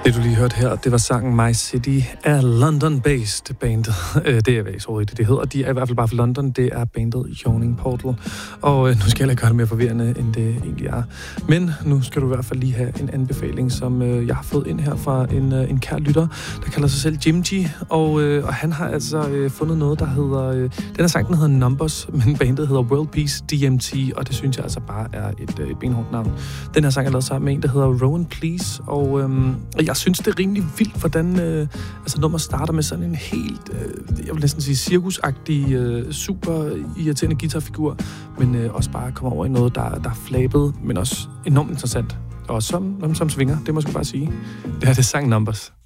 Det du lige hørte her, det var sangen My City af London-based bandet. Det er jeg så rigtigt, det hedder. De er i hvert fald bare fra London. Det er bandet Yawning Portal. Og nu skal jeg ikke gøre det mere forvirrende, end det egentlig er. Men nu skal du i hvert fald lige have en anbefaling, som jeg har fået ind her fra en kær lytter, der kalder sig selv Jim G. Og han har altså fundet noget, der hedder... den her sang, den hedder Numbers, men bandet hedder World Peace DMT, og det synes jeg altså bare er et benhårdt navn. Den her sang er lavet sammen med en, der hedder Rowan Please, og jeg synes, det er rimelig vildt, hvordan nummer starter med sådan en helt, jeg vil næsten sige, cirkusagtig, super irriterende guitarfigur, men også bare kommer over i noget, der er flabet, men også enormt interessant. Og som svinger, det må jeg bare sige. Det her, det er sang Numbers.